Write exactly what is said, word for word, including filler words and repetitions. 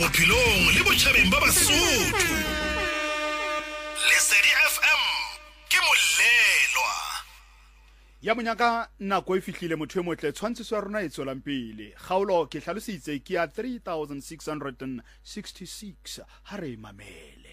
bophelong le botjhabeng ba Basotho. Lesedi F M ke molelwa ya monyaka nako e fihlile motho e motle tshwantshiso ya rona e tswelang pele kgaolo ke hlalositse ke ya three thousand six hundred sixty-six ha re mamele